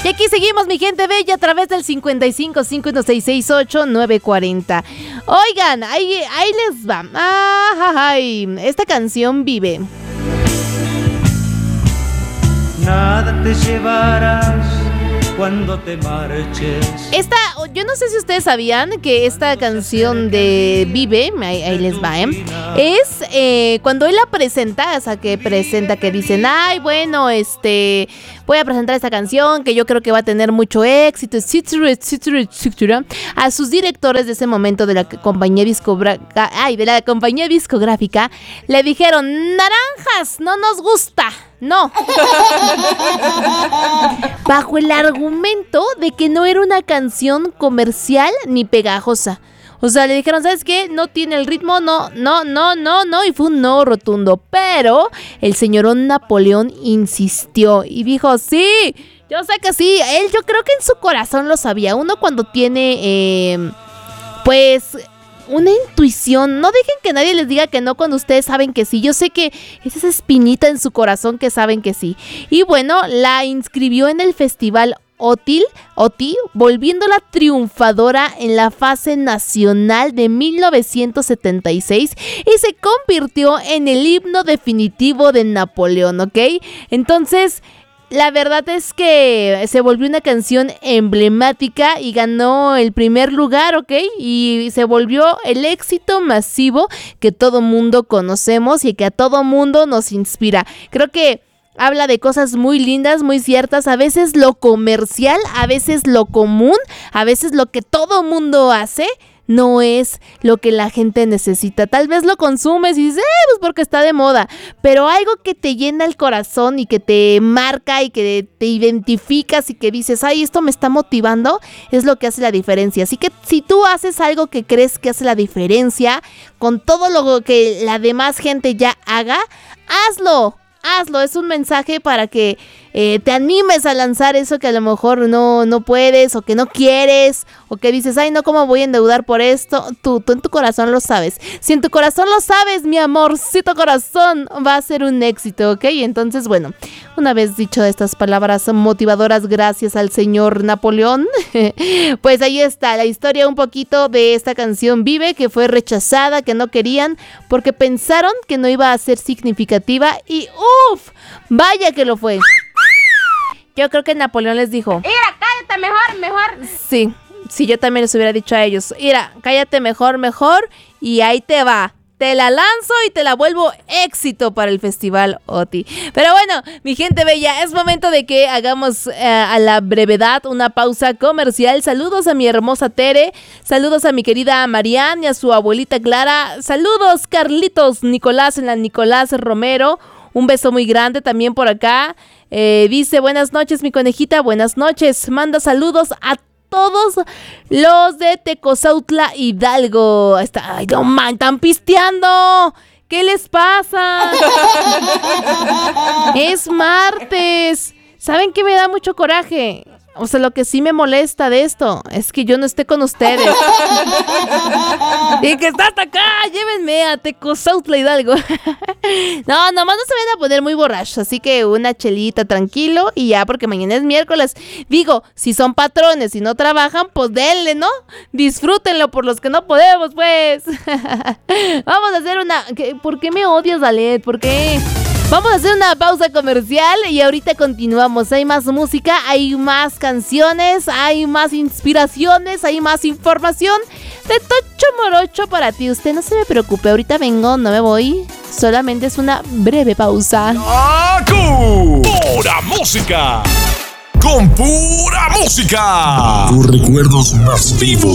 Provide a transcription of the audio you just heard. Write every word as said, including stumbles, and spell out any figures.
Y aquí seguimos, mi gente bella, a través del cincuenta y cinco, cinco uno seis seis ocho, nueve cuarenta. Oigan, ahí, ahí les va. Ah, ay, esta canción Vive. Nada te llevarás cuando te marches. Esta, yo no sé si ustedes sabían que esta canción de Vive, ahí, ahí les va, ¿eh? Es eh, cuando él la presenta, o sea, que presenta, que dicen, ay, bueno, este, voy a presentar esta canción que yo creo que va a tener mucho éxito, etcétera, etcétera, etcétera. A sus directores de ese momento de la compañía discográfica, ay, de la compañía discográfica, le dijeron, naranjas, no nos gusta. No. Bajo el argumento de que no era una canción comercial ni pegajosa. O sea, le dijeron, ¿sabes qué? No tiene el ritmo, no, no, no, no, no. Y fue un no rotundo. Pero el señorón Napoleón insistió y dijo, sí, yo sé que sí. Él, yo creo que en su corazón lo sabía. Uno cuando tiene, eh, pues... una intuición, no dejen que nadie les diga que no cuando ustedes saben que sí. Yo sé que es esa espinita en su corazón que saben que sí. Y bueno, la inscribió en el festival Otil, Oti, volviéndola triunfadora en la fase nacional de mil novecientos setenta y seis y se convirtió en el himno definitivo de Napoleón, ¿ok? Entonces... la verdad es que se volvió una canción emblemática y ganó el primer lugar, ¿ok? Y se volvió el éxito masivo que todo mundo conocemos y que a todo mundo nos inspira. Creo que habla de cosas muy lindas, muy ciertas, a veces lo comercial, a veces lo común, a veces lo que todo mundo hace. No es lo que la gente necesita. Tal vez lo consumes y dices, eh, pues porque está de moda. Pero algo que te llena el corazón y que te marca y que te identificas y que dices, ay, esto me está motivando, es lo que hace la diferencia. Así que si tú haces algo que crees que hace la diferencia, con todo lo que la demás gente ya haga, hazlo. Hazlo, es un mensaje para que eh, te animes a lanzar eso que a lo mejor no, no puedes o que no quieres o que dices, ay no, ¿cómo voy a endeudar por esto? Tú, tú en tu corazón lo sabes. Si en tu corazón lo sabes, mi amorcito corazón, va a ser un éxito, ¿ok? Entonces, bueno, una vez dicho estas palabras motivadoras gracias al señor Napoleón, pues ahí está la historia un poquito de esta canción Vive, que fue rechazada, que no querían porque pensaron que no iba a ser significativa y ¡uf! Vaya que lo fue. Yo creo que Napoleón les dijo, mira, cállate mejor, mejor. Sí, sí, yo también les hubiera dicho a ellos, mira, cállate mejor, mejor y ahí te va. Te la lanzo y te la vuelvo éxito para el Festival Oti. Pero bueno, mi gente bella, es momento de que hagamos eh, a la brevedad una pausa comercial. Saludos a mi hermosa Tere, saludos a mi querida Marianne y a su abuelita Clara. Saludos Carlitos Nicolás en la Nicolás Romero. Un beso muy grande también por acá. Eh, dice, buenas noches mi conejita, buenas noches. Manda saludos a todos los de Tecozautla Hidalgo. Está, ay, no man, están pisteando. ¿Qué les pasa? Es martes. ¿Saben qué me da mucho coraje? O sea, lo que sí me molesta de esto es que yo no esté con ustedes. Y que está hasta acá, llévenme a Tecozautla Hidalgo. No, nomás no se vayan a poner muy borrachos, así que una chelita tranquilo y ya, porque mañana es miércoles. Digo, si son patrones y no trabajan, pues denle, ¿no? Disfrútenlo por los que no podemos, pues. Vamos a hacer una... ¿Por qué me odias, Dalet? ¿Por qué? Vamos a hacer una pausa comercial y ahorita continuamos. Hay más música, hay más canciones, hay más inspiraciones, hay más información de Tocho Morocho para ti. Usted no se me preocupe, ahorita vengo, no me voy. Solamente es una breve pausa. ¡Acu! ¡Pura música! ¡Con pura música! Tus recuerdos más vivos